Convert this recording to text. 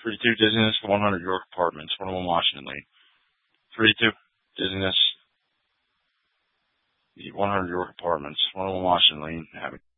32 Dizziness, 100 York Apartments, 101 Washington Lane. 32 Dizziness, 100 York Apartments, 101 Washington Lane.